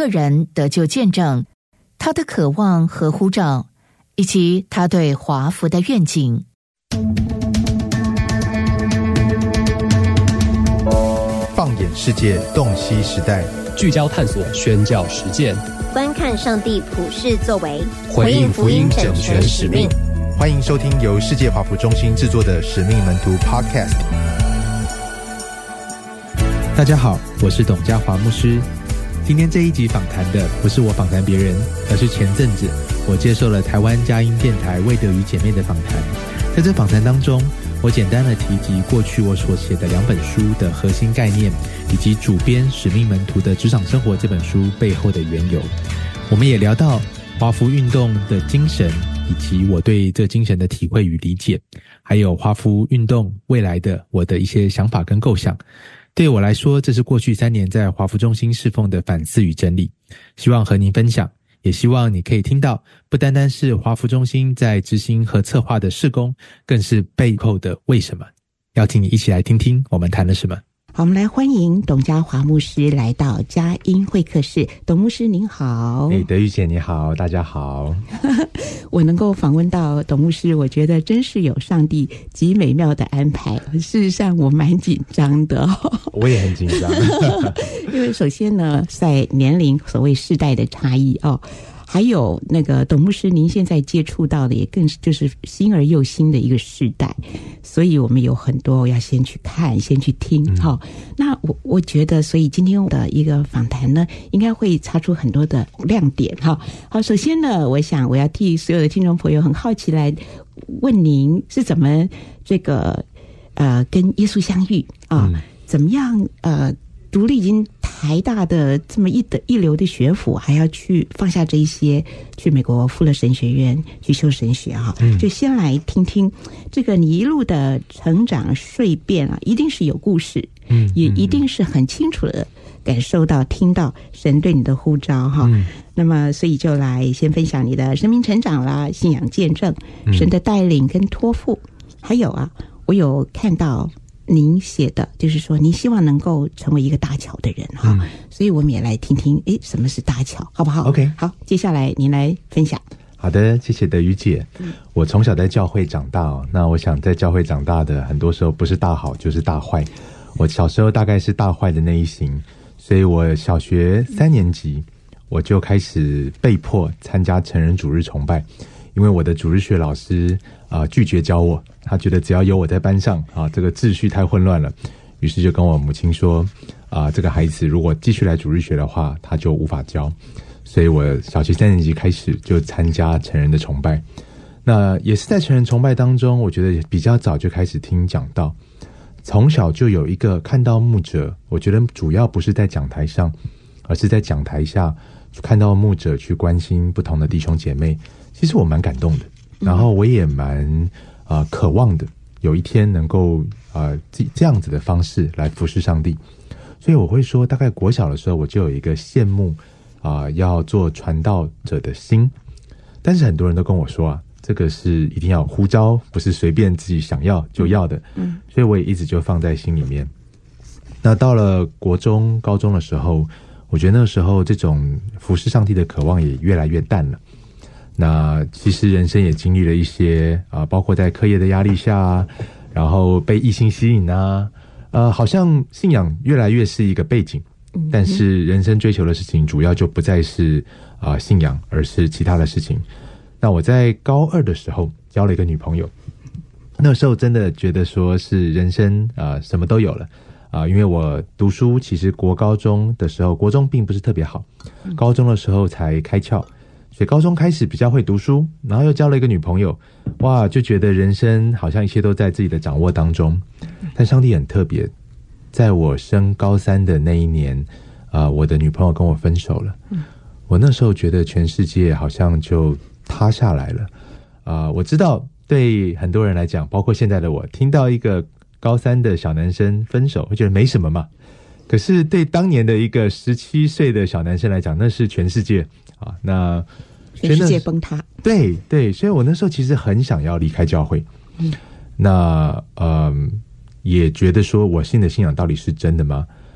个人得救见证，他的渴望和呼召，以及他对华福的愿景。 放眼世界，洞悉时代， 聚焦探索，宣教实践， 观看上帝普世作为， 回应福音整全使命。欢迎收听由世界华福中心制作的使命门徒 Podcast。 大家好，我是董家华牧师。今天这一集访谈的不是我访谈别人，而是前阵子我接受了台湾佳音电台魏德瑜姐妹的访谈。在这访谈当中，我简单的提及过去我所写的2本书的核心概念，以及主编《使命门徒的职场生活》这本书背后的缘由。我们也聊到华福运动的精神，以及我对这精神的体会与理解，还有华福运动未来的我的一些想法跟构想。对我来说，这是过去3年在华福中心侍奉的反思与整理，希望和您分享，也希望你可以听到不单单是华福中心在执行和策划的事工，更是背后的为什么。邀请你一起来听听我们谈了什么。 好，我们来欢迎董家华牧师来到佳音会客室。董牧师您好。 德瑜姐你好，大家好。 我能够访问到董牧师，我觉得真是有上帝极美妙的安排。事实上我蛮紧张的我也很紧张因为首先呢，在年龄所谓世代的差异还有那个董牧师您现在接触到的也更是就是新而又新的一个世代，所以我们有很多要先去看先去听那我觉得所以今天的一个访谈呢应该会擦出很多的亮点好，首先呢我想我要替所有的听众朋友很好奇来问您是怎么这个跟耶稣相遇怎么样读了已经台大的这么一流的学府，还要去放下这一些，去美国富勒神学院去修神学就先来听听这个你一路的成长蜕变一定是有故事，也一定是很清楚的感受到听到神对你的呼召那么所以就来先分享你的生命成长啦，信仰见证，神的带领跟托付，还有我有看到您写的就是说您希望能够成为一个搭桥的人所以我们也来听听什么是搭桥好不好 OK 好，接下来您来分享。 好的，谢谢德瑜姐。我从小在教会长大那我想在教会长大的很多时候不是大好就是大坏，我小时候大概是大坏的那一型，所以我小学3年级我就开始被迫参加成人主日崇拜，因为我的主日学老师拒绝教我，他觉得只要有我在班上这个秩序太混乱了，于是就跟我母亲说这个孩子如果继续来主日学的话他就无法教，所以我小学3年级开始就参加成人的崇拜。那也是在成人崇拜当中，我觉得比较早就开始听讲道，从小就有一个看到牧者，我觉得主要不是在讲台上，而是在讲台下看到牧者去关心不同的弟兄姐妹，其实我蛮感动的，然后我也蛮渴望的有一天能够这样子的方式来服侍上帝。所以我会说大概国小的时候我就有一个羡慕要做传道者的心，但是很多人都跟我说这个是一定要呼召，不是随便自己想要就要的所以我也一直就放在心里面。那到了国中高中的时候，我觉得那个时候这种服侍上帝的渴望也越来越淡了。那其实人生也经历了一些包括在课业的压力下然后被异性吸引好像信仰越来越是一个背景，但是人生追求的事情主要就不再是信仰，而是其他的事情。那我在高2的时候交了一个女朋友，那时候真的觉得说是人生什么都有了因为我读书其实国高中的时候，国中并不是特别好，高中的时候才开窍，所以高中开始比较会读书，然后又交了一个女朋友，哇，就觉得人生好像一切都在自己的掌握当中。但上帝很特别，在我升高3的那一年我的女朋友跟我分手了我那时候觉得全世界好像就塌下来了我知道对很多人来讲，包括现在的我，听到一个高3的小男生分手会觉得没什么嘛，可是对当年的一个17岁的小男生来讲，那是全世界那全世界崩塌。 对对，所以我那时候其实很想要离开教会那也觉得说我信的信仰到底是真的吗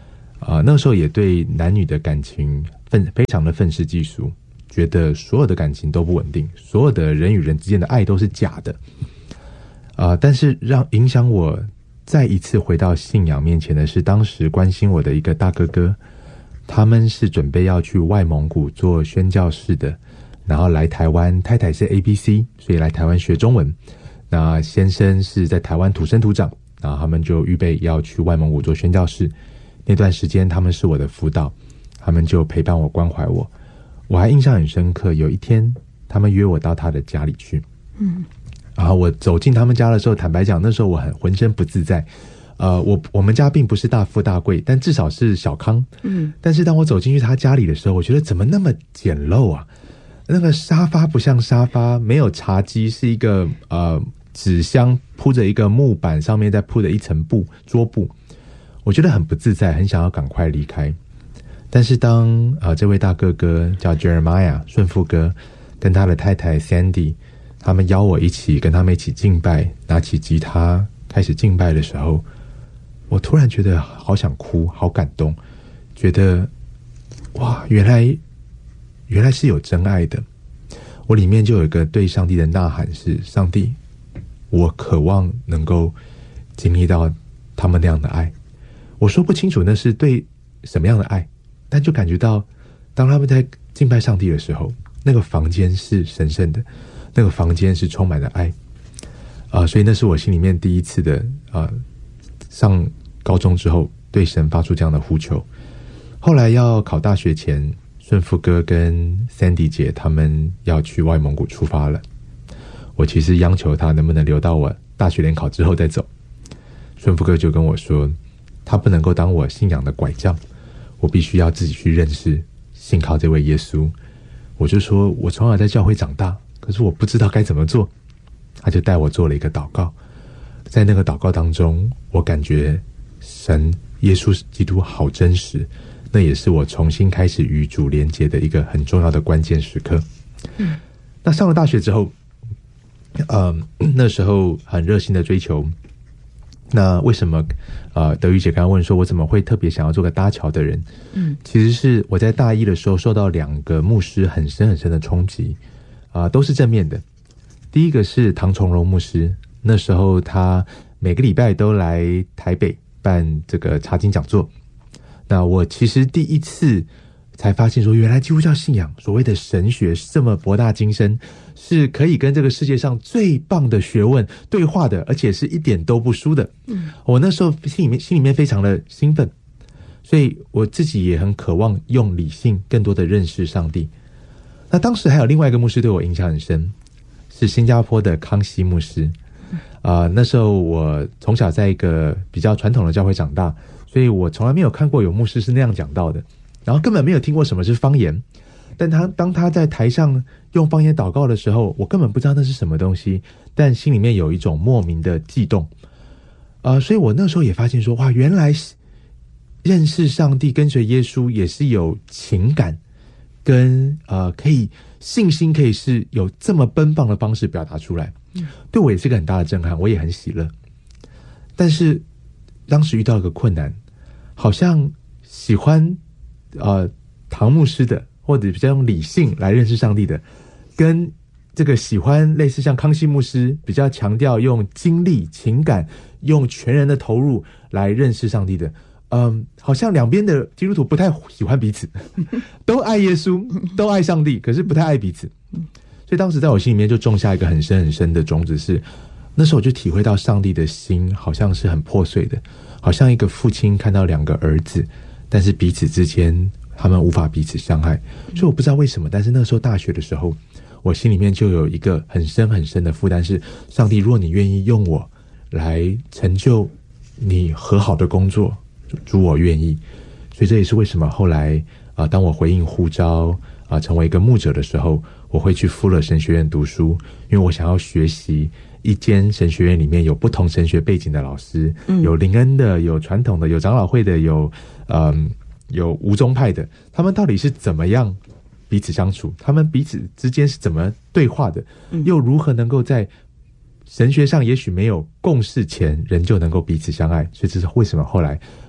那个时候也对男女的感情非常的愤世嫉俗，觉得所有的感情都不稳定，所有的人与人之间的爱都是假的。但是影响我再一次回到信仰面前的是，当时关心我的一个大哥哥，他们是准备要去外蒙古做宣教士的，然后来台湾，太太是 ABC， 所以来台湾学中文。那先生是在台湾土生土长，然后他们就预备要去外蒙古做宣教士。那段时间他们是我的辅导，他们就陪伴我关怀我。我还印象很深刻，有一天他们约我到他的家里去，然后我走进他们家的时候，坦白讲那时候我浑身不自在。我们家并不是大富大贵，但至少是小康。但是当我走进去他家里的时候，我觉得怎么那么简陋啊？那个沙发不像沙发，没有茶几，是一个纸箱铺着一个木板，上面再铺着一层桌布，我觉得很不自在，很想要赶快离开。但是当这位大哥哥叫 Jeremiah 顺富哥，跟他的太太 Sandy， 他们邀我跟他们一起敬拜，拿起吉他开始敬拜的时候，我突然觉得好想哭，好感动，觉得哇，原来是有真爱的。我里面就有一个对上帝的呐喊是：上帝，我渴望能够经历到他们那样的爱。我说不清楚那是对什么样的爱，但就感觉到当他们在敬拜上帝的时候，那个房间是神圣的，那个房间是充满了爱。所以那是我心里面第一次的上高中之后对神发出这样的呼求。后来要考大学前，顺富哥跟 Sandy 姐他们要去外蒙古出发了。我其实央求他能不能留到我大学联考之后再走。顺富哥就跟我说，他不能够当我信仰的拐杖，我必须要自己去认识信靠这位耶稣。我就说我从小在教会长大，可是我不知道该怎么做。他就带我做了一个祷告，在那个祷告当中，我感觉神耶稣基督好真实，那也是我重新开始与主连结的一个很重要的关键时刻。那上了大学之后，那时候很热心的追求。那为什么德瑜姐刚刚问说我怎么会特别想要做个搭桥的人？其实是我在大一的时候受到2个牧师很深很深的冲击，都是正面的。第一个是唐崇荣牧师，那时候他每个礼拜都来台北办这个查经讲座。那我其实第一次才发现说，原来基督教信仰所谓的神学是这么博大精深，是可以跟这个世界上最棒的学问对话的，而且是一点都不输的。我那时候心里面非常的兴奋，所以我自己也很渴望用理性更多的认识上帝。那当时还有另外一个牧师对我影响很深，是新加坡的康熙牧师。那时候我从小在一个比较传统的教会长大，所以我从来没有看过有牧师是那样讲道的，然后根本没有听过什么是方言。但当他在台上用方言祷告的时候，我根本不知道那是什么东西，但心里面有一种莫名的悸动。所以我那时候也发现说，哇，原来认识上帝跟随耶稣也是有情感跟可以信心可以是有这么奔放的方式表达出来。对我也是个很大的震撼，我也很喜乐。但是当时遇到一个困难，好像喜欢唐牧师的，或者比较用理性来认识上帝的，跟这个喜欢类似像康熙牧师比较强调用精力情感用全人的投入来认识上帝的，好像两边的基督徒不太喜欢彼此都爱耶稣都爱上帝，可是不太爱彼此。所以当时在我心里面就种下一个很深很深的种子，是那时候我就体会到上帝的心好像是很破碎的，好像一个父亲看到2个儿子，但是彼此之间他们无法彼此相爱。所以我不知道为什么，但是那时候大学的时候，我心里面就有一个很深很深的负担，是上帝，若你愿意用我来成就你和好的工作，主我愿意。所以这也是为什么后来当我回应呼召成为一个牧者的时候，我会去富勒神学院读书，因为我想要学习一间神学院里面有不同神学背景的老师，有灵恩的，有传统的，有长老会的，有无宗派的，他们到底是怎么样彼此相处，他们彼此之间是怎么对话的，又如何能够在神学上也许没有共识前人就能够彼此相爱。所以这是为什么后来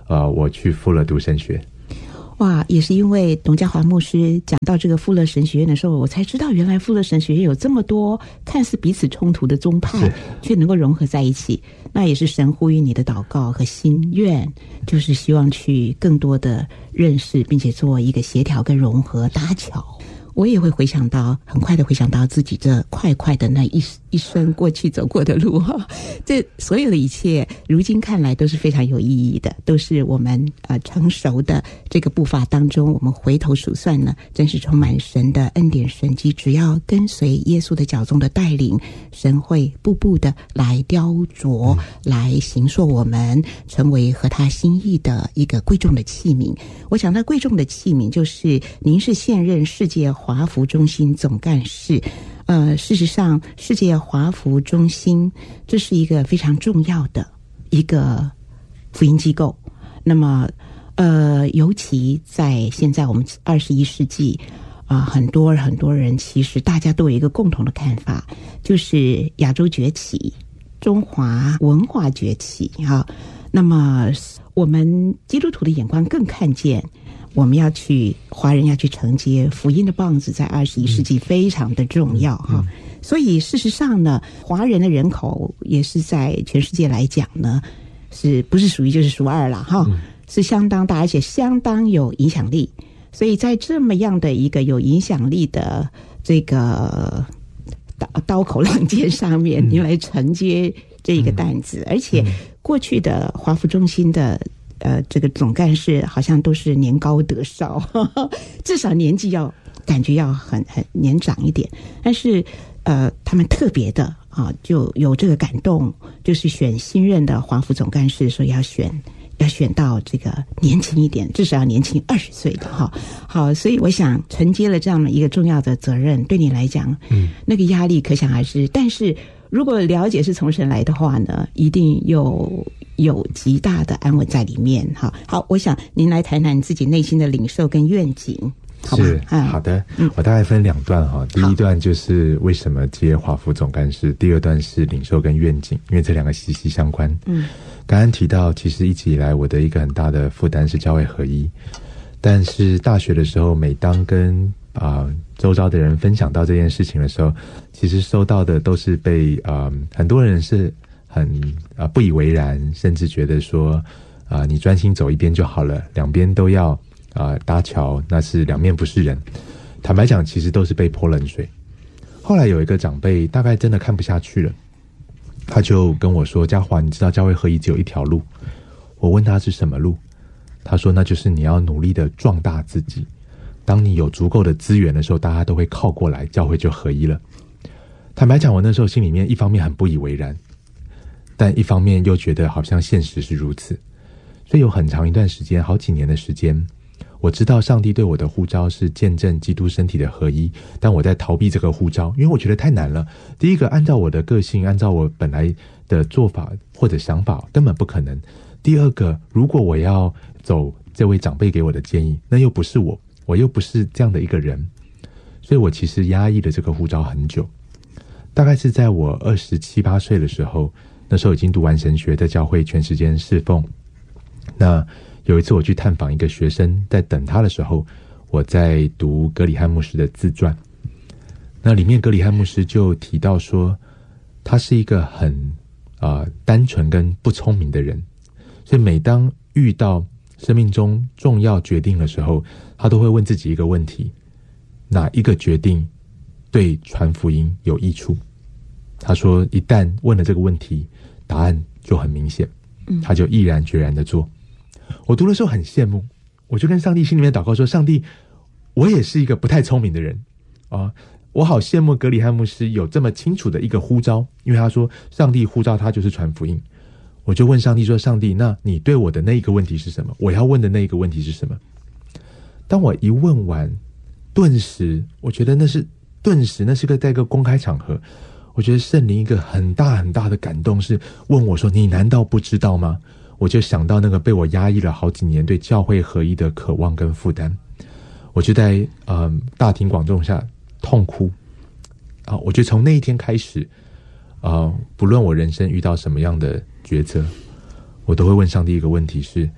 我去复勒读神学。 哇，也是因为董家华牧师讲到这个复勒神学院的时候，我才知道原来复勒神学院有这么多看似彼此冲突的宗派，却能够融合在一起。那也是神呼吁你的祷告和心愿，就是希望去更多的认识，并且做一个协调跟融合搭桥。我也会很快的回想到自己这快的那一生过去走过的路哈，这所有的一切，如今看来都是非常有意义的，都是我们成熟的这个步伐当中，我们回头数算呢，真是充满神的恩典神迹。只要跟随耶稣的脚踪的带领，神会步步的来雕琢，来形塑我们，成为合他心意的一个贵重的器皿。我想那贵重的器皿就是您是现任世界华福中心总干事。事实上，世界华福中心这是一个非常重要的一个福音机构。那么，尤其在现在我们21世纪，很多人其实大家都有一个共同的看法，就是亚洲崛起，中华文化崛起哈。那么，我们基督徒的眼光更看见，我们华人要去承接福音的棒子，在21世纪非常的重要哈。所以事实上呢，华人的人口也是在全世界来讲呢，是不是数一就是数二了哈？是相当大，而且相当有影响力。所以在这么样的一个有影响力的这个刀口浪尖上面，你来承接这一个担子，而且过去的华福中心的这个总干事好像都是年高德少，至少年纪感觉要很年长一点，但是他们特别的就有这个感动，就是选新任的华福总干事，说要选到这个年轻一点，至少要年轻20岁的哈。好，所以我想承接了这样的一个重要的责任，对你来讲，那个压力可想而知。但是如果了解是从神来的话呢，一定有极大的安稳在里面哈。好，我想您来谈谈你自己内心的领受跟愿景，好吧？ 是，好的。我大概分2段哈。第一段就是为什么接华福总干事，第二段是领受跟愿景，因为这2个息息相关。刚刚提到，其实一直以来我的一个很大的负担是教会合一，但是大学的时候，每当跟周遭的人分享到这件事情的时候，其实收到的都是被很多人是很不以为然，甚至觉得说你专心走一边就好了，两边都要搭桥，那是两面不是人。坦白讲，其实都是被泼冷水。后来有一个长辈大概真的看不下去了，他就跟我说：“嘉华，你知道教会合一只有一条路。”我问他是什么路，他说那就是你要努力的壮大自己。当你有足够的资源的时候，大家都会靠过来，教会就合一了。坦白讲，我那时候心里面一方面很不以为然，但一方面又觉得好像现实是如此。所以有很长一段时间，好几年的时间，我知道上帝对我的呼召是见证基督身体的合一，但我在逃避这个呼召，因为我觉得太难了。第一个，按照我的个性，按照我本来的做法或者想法，根本不可能。第二个，如果我要走这位长辈给我的建议，那又不是我又不是这样的一个人，所以我其实压抑了这个呼召很久。大概是在我27、28岁的时候，那时候已经读完神学，在教会全时间侍奉。那有一次我去探访一个学生，在等他的时候，我在读葛里汉牧师的自传。那里面葛里汉牧师就提到说，他是一个很单纯跟不聪明的人，所以每当遇到生命中重要决定的时候，他都会问自己一个问题：哪一个决定对传福音有益处？他说一旦问了这个问题，答案就很明显，他就毅然决然的做。我读的时候很羡慕，我就跟上帝心里面祷告说，上帝，我也是一个不太聪明的人我好羡慕葛里汉牧师有这么清楚的一个呼召，因为他说上帝呼召他就是传福音。我就问上帝说，上帝，那你对我的那一个问题是什么？我要问的那一个问题是什么？当我一问完，顿时我觉得那是在一个公开场合，我觉得圣灵一个很大很大的感动，是问我说，你难道不知道吗？我就想到那个被我压抑了好几年对教会合一的渴望跟负担，我就在大庭广众下痛哭我就从那一天开始不论我人生遇到什么样的抉择，我都会问上帝一个问题是，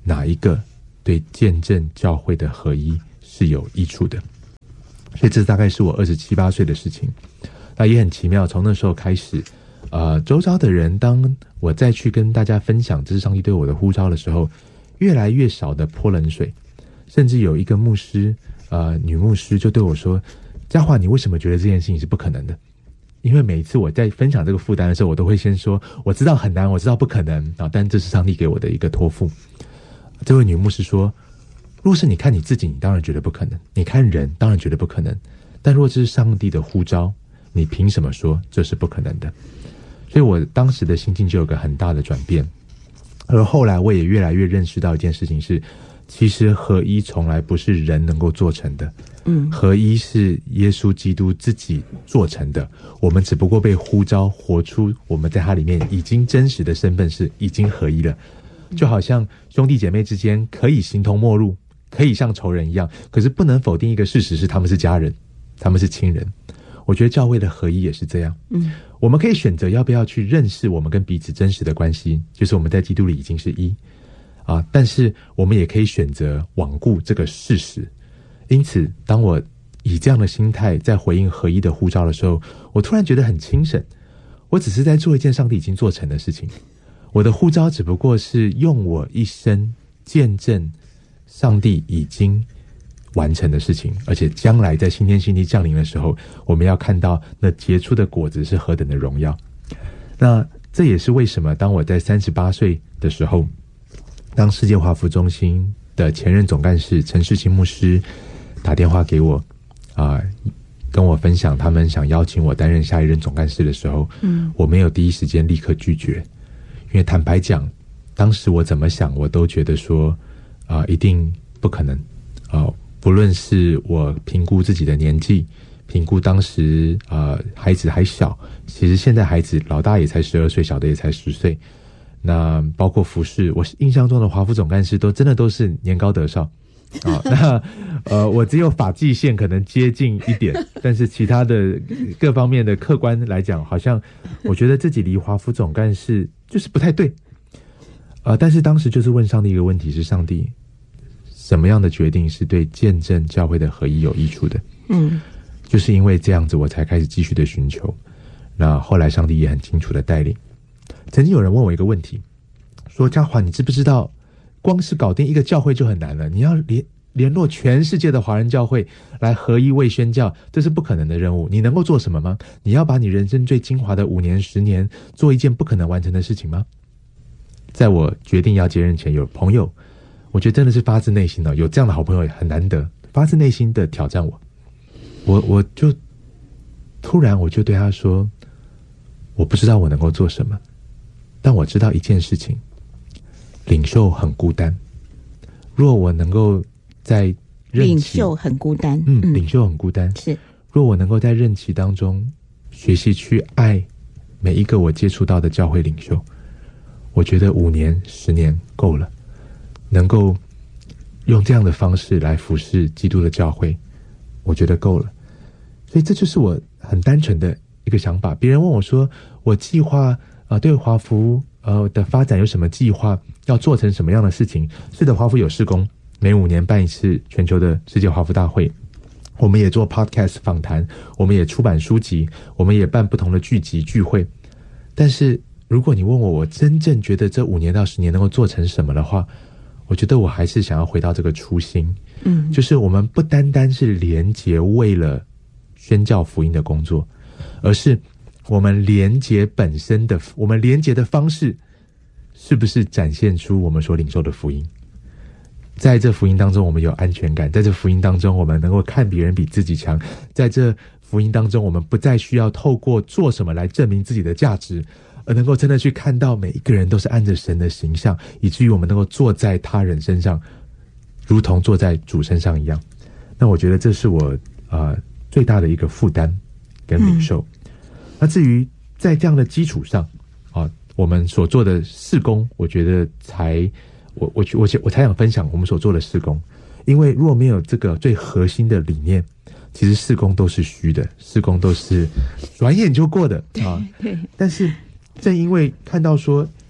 哪一个对见证教会的合一是有益处的。所以这大概是我27、28岁的事情。那也很奇妙，从那时候开始周遭的人，当我再去跟大家分享这是上帝对我的呼召的时候，越来越少的泼冷水，甚至有一个牧师女牧师就对我说，嘉华，你为什么觉得这件事情是不可能的？因为每一次我在分享这个负担的时候，我都会先说我知道很难，我知道不可能但这是上帝给我的一个托付。这位女牧师说，若是你看你自己，你当然觉得不可能，你看人当然觉得不可能，但若这是上帝的呼召，你凭什么说这是不可能的？所以我当时的心境就有个很大的转变。而后来我也越来越认识到一件事情是，其实合一从来不是人能够做成的，合一是耶稣基督自己做成的，我们只不过被呼召活出我们在他里面已经真实的身份是已经合一了。就好像兄弟姐妹之间可以形同陌路，可以像仇人一样，可是不能否定一个事实是他们是家人，他们是亲人。我觉得教会的合一也是这样，我们可以选择要不要去认识我们跟彼此真实的关系，就是我们在基督里已经是一但是我们也可以选择罔顾这个事实。因此当我以这样的心态在回应合一的呼召的时候，我突然觉得很轻省，我只是在做一件上帝已经做成的事情，我的呼召只不过是用我一生见证上帝已经完成的事情，而且将来在新天新地降临的时候，我们要看到那结出的果子是何等的荣耀。那这也是为什么当我在38岁的时候，当世界华福中心的前任总干事陈世清牧师打电话给我跟我分享他们想邀请我担任下一任总干事的时候，我没有第一时间立刻拒绝，因为坦白讲，当时我怎么想我都觉得说一定不可能不论是我评估自己的年纪，评估当时孩子还小，其实现在孩子老大也才12岁，小的也才10岁，那包括服侍，我印象中的华福总干事真的都是年高德少那我只有发际线可能接近一点，但是其他的各方面的客观来讲，好像我觉得自己离华福总干事就是不太对但是当时就是问上帝一个问题，是上帝什么样的决定是对见证教会的合一有益处的？就是因为这样子，我才开始继续的寻求。那后来上帝也很清楚的带领。曾经有人问我一个问题，说嘉华，你知不知道光是搞定一个教会就很难了，你要联络全世界的华人教会来合一为宣教，这是不可能的任务。你能够做什么吗？你要把你人生最精华的5年10年做一件不可能完成的事情吗？在我决定要接任前，有朋友我觉得真的是发自内心的，有这样的好朋友也很难得，发自内心的挑战我就突然我就对他说，我不知道我能够做什么，但我知道一件事情，领袖很孤单。若我能够在任期， 领袖很孤单， 领袖很孤单， 是。 若我能够在任期当中学习去爱每一个我接触到的教会领袖，我觉得5年10年够了，能够用这样的方式来服侍基督的教会，我觉得够了。所以这就是我很单纯的一个想法。别人问我说，我计划对华福的发展有什么计划，要做成什么样的事情？是的，华福有事工，每5年办一次全球的世界华福大会，我们也做 podcast 访谈，我们也出版书籍，我们也办不同的聚集聚会。但是如果你问我真正觉得这5年到10年能够做成什么的话，我觉得我还是想要回到这个初心，就是我们不单单是连结为了宣教福音的工作，而是我们连结本身的，我们连结的方式是不是展现出我们所领受的福音？在这福音当中我们有安全感，在这福音当中我们能够看别人比自己强，在这福音当中我们不再需要透过做什么来证明自己的价值，而能够真的去看到每一个人都是按着神的形象，以至于我们能够坐在他人身上如同坐在主身上一样。那我觉得这是我最大的一个负担跟领受。那至于在这样的基础上我们所做的事工，我觉得我才想分享我们所做的事工。因为如果没有这个最核心的理念，其实事工都是虚的，事工都是转眼就过的对。 但是正因为看到说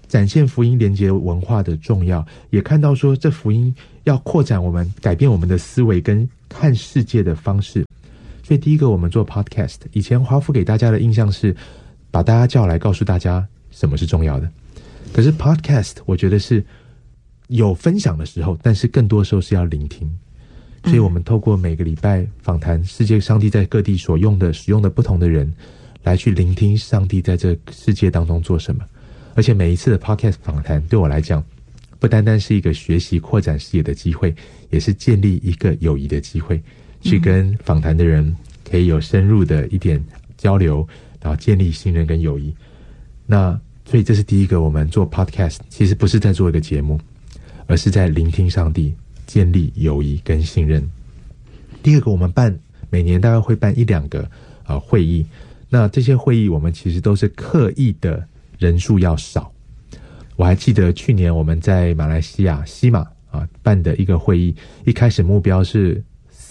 展现福音连结文化的重要，也看到说这福音要扩展我们，改变我们的思维跟看世界的方式。所以第一个我们做 podcast， 以前华福给大家的印象是把大家叫来告诉大家什么是重要的，可是 podcast 我觉得是有分享的时候，但是更多时候是要聆听。所以我们透过每个礼拜访谈世界上帝在各地使用的不同的人，来去聆听上帝在这世界当中做什么。而且每一次的 podcast 访谈对我来讲，不单单是一个学习扩展视野的机会，也是建立一个友谊的机会，去跟访谈的人可以有深入的一点交流，然后建立信任跟友谊。那所以这是第一个，我们做 podcast 其实不是在做一个节目，而是在聆听上帝，建立友谊跟信任。第二个，我们每年大概会办1-2个会议，那这些会议我们其实都是刻意的人数要少。我还记得去年我们在马来西亚西马办的一个会议，一开始目标是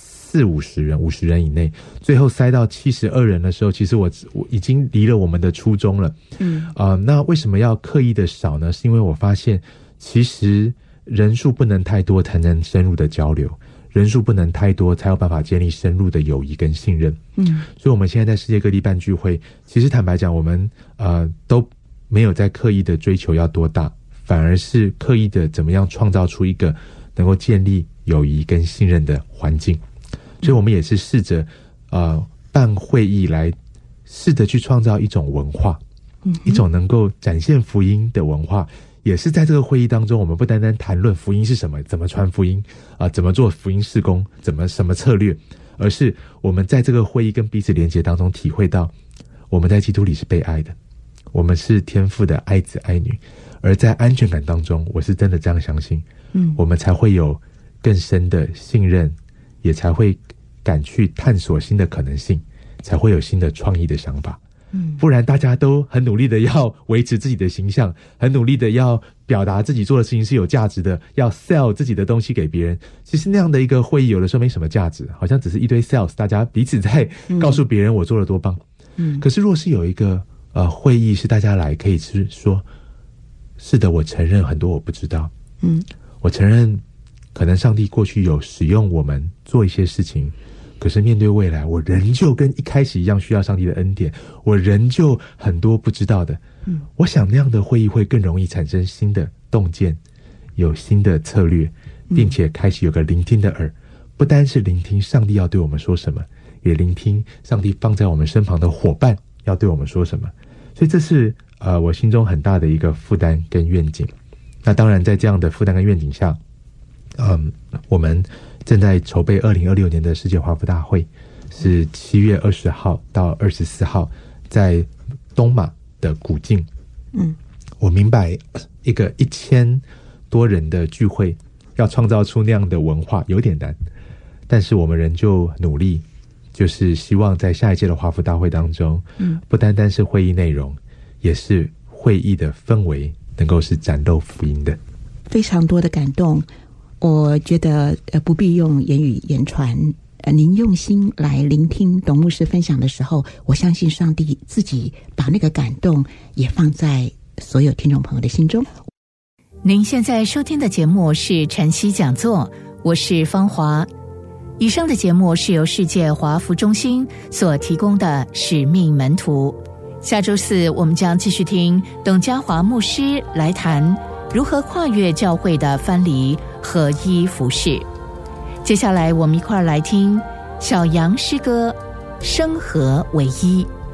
40-50人，50人以内，最后塞到72人的时候，其实我已经离了我们的初衷了。那为什么要刻意的少呢？是因为我发现其实人数不能太多才能深入的交流，人数不能太多才有办法建立深入的友谊跟信任。所以我们现在在世界各地办聚会，其实坦白讲我们都没有在刻意的追求要多大，反而是刻意的怎么样创造出一个能够建立友谊跟信任的环境。所以我们也是试着办会议来试着去创造一种文化，一种能够展现福音的文化。也是在这个会议当中，我们不单单谈论福音是什么，怎么传福音怎么做福音事工，什么策略，而是我们在这个会议跟彼此连结当中体会到我们在基督里是被爱的，我们是天父的爱子爱女，而在安全感当中，我是真的这样相信，我们才会有更深的信任，也才会敢去探索新的可能性，才会有新的创意的想法。不然大家都很努力的要维持自己的形象，很努力的要表达自己做的事情是有价值的，要 sell 自己的东西给别人。其实那样的一个会议有的时候没什么价值，好像只是一堆 sales， 大家彼此在告诉别人我做了多棒。可是如果是有一个会议是大家来可以是说，是的，我承认很多我不知道，我承认可能上帝过去有使用我们做一些事情，可是面对未来，我仍旧跟一开始一样需要上帝的恩典，我仍旧很多不知道的。我想那样的会议会更容易产生新的洞见，有新的策略，并且开始有个聆听的耳，不单是聆听上帝要对我们说什么，也聆听上帝放在我们身旁的伙伴要对我们说什么。所以这是我心中很大的一个负担跟愿景。那当然在这样的负担跟愿景下，我们正在筹备2026年的世界华福大会，是7月20号到24号在东马的古晋。我明白一个1000多人的聚会要创造出那样的文化有点难，但是我们仍旧努力，就是希望在下一届的华福大会当中，不单单是会议内容，也是会议的氛围能够是展露福音的。 非常多的感动，我觉得不必用言语言传，您用心来聆听董牧师分享的时候，我相信上帝自己把那个感动也放在所有听众朋友的心中。 您现在收听的节目是晨曦讲座，我是芳华。以上的节目是由世界华福中心所提供的使命门徒。下周4我们将继续听董家华牧师来谈如何跨越教会的藩篱，合一服事。接下来我们一块儿来听小杨诗歌《生和为一》。